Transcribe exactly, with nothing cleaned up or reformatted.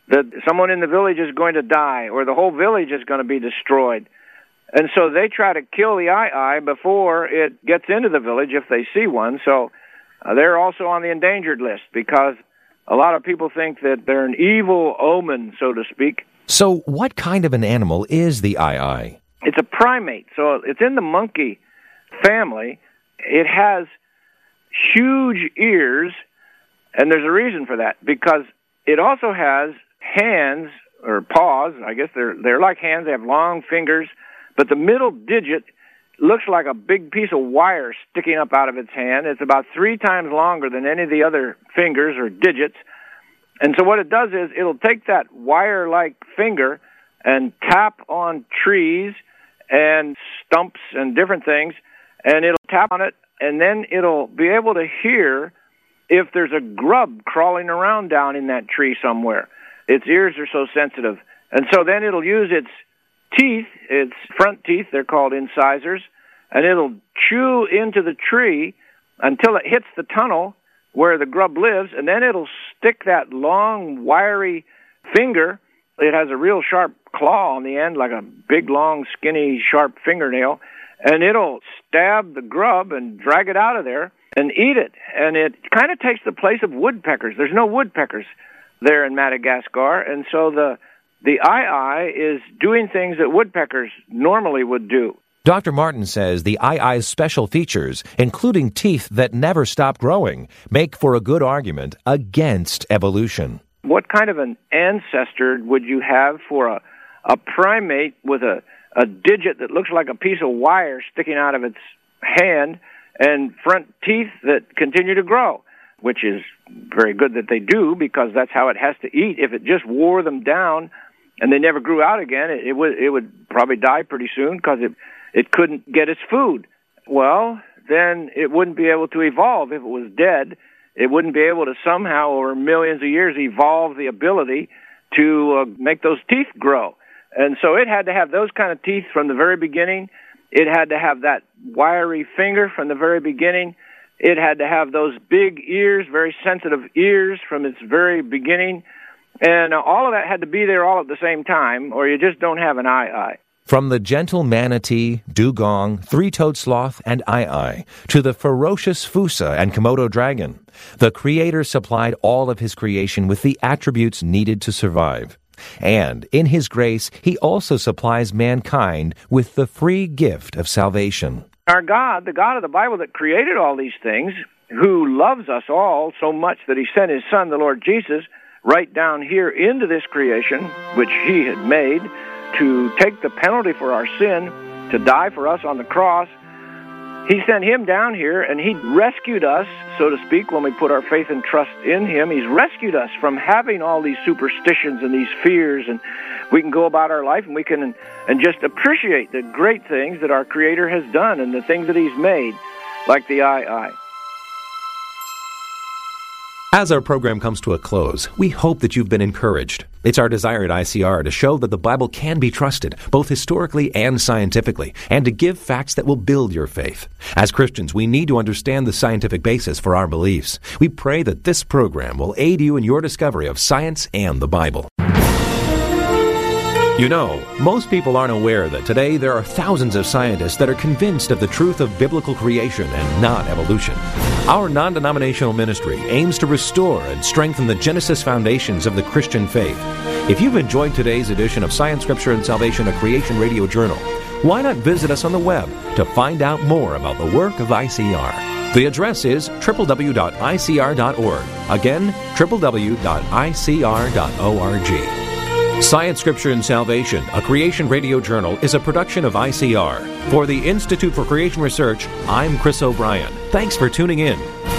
that someone in the village is going to die or the whole village is going to be destroyed. And so they try to kill the aye-aye before it gets into the village if they see one. So uh, they're also on the endangered list because a lot of people think that they're an evil omen, so to speak. So what kind of an animal is the aye-aye? It's a primate, so it's in the monkey family. It has huge ears, and there's a reason for that, because it also has hands, or paws, I guess they're they're like hands, they have long fingers, but the middle digit looks like a big piece of wire sticking up out of its hand. It's about three times longer than any of the other fingers or digits. And so what it does is it'll take that wire-like finger and tap on trees and stumps and different things, and it'll tap on it, and then it'll be able to hear if there's a grub crawling around down in that tree somewhere. Its ears are so sensitive. And so then it'll use its teeth, its front teeth, they're called incisors, and it'll chew into the tree until it hits the tunnel where the grub lives, and then it'll stick that long, wiry finger. It has a real sharp claw on the end, like a big, long, skinny, sharp fingernail, and it'll stab the grub and drag it out of there and eat it. And it kind of takes the place of woodpeckers. There's no woodpeckers there in Madagascar, and so the the aye-aye is doing things that woodpeckers normally would do. Doctor Martin says the aye-aye's special features, including teeth that never stop growing, make for a good argument against evolution. What kind of an ancestor would you have for a, a primate with a, a digit that looks like a piece of wire sticking out of its hand and front teeth that continue to grow? Which is very good that they do, because that's how it has to eat. If it just wore them down and they never grew out again, it, it would it would probably die pretty soon because it, it couldn't get its food. Well, then it wouldn't be able to evolve if it was dead. It wouldn't be able to somehow, over millions of years, evolve the ability to uh, make those teeth grow. And so it had to have those kind of teeth from the very beginning. It had to have that wiry finger from the very beginning. It had to have those big ears, very sensitive ears from its very beginning. And uh, all of that had to be there all at the same time, or you just don't have an aye-aye. From the gentle manatee, dugong, three-toed sloth, and aye-aye, to the ferocious fossa and Komodo dragon, the Creator supplied all of His creation with the attributes needed to survive. And in His grace, He also supplies mankind with the free gift of salvation. Our God, the God of the Bible that created all these things, who loves us all so much that He sent His Son, the Lord Jesus, right down here into this creation, which He had made, to take the penalty for our sin, to die for us on the cross. He sent Him down here, and He rescued us, so to speak, when we put our faith and trust in Him. He's rescued us from having all these superstitions and these fears, and we can go about our life and we can and just appreciate the great things that our Creator has done and the things that He's made, like the aye-aye. As our program comes to a close, we hope that you've been encouraged. It's our desire at I C R to show that the Bible can be trusted, both historically and scientifically, and to give facts that will build your faith. As Christians, we need to understand the scientific basis for our beliefs. We pray that this program will aid you in your discovery of science and the Bible. You know, most people aren't aware that today there are thousands of scientists that are convinced of the truth of biblical creation and not evolution. Our non-denominational ministry aims to restore and strengthen the Genesis foundations of the Christian faith. If you've enjoyed today's edition of Science, Scripture, and Salvation, a Creation Radio Journal, why not visit us on the web to find out more about the work of I C R? The address is w w w dot i c r dot org. Again, w w w dot i c r dot org. Science, Scripture, and Salvation, a Creation Radio Journal, is a production of I C R. For the Institute for Creation Research, I'm Chris O'Brien. Thanks for tuning in.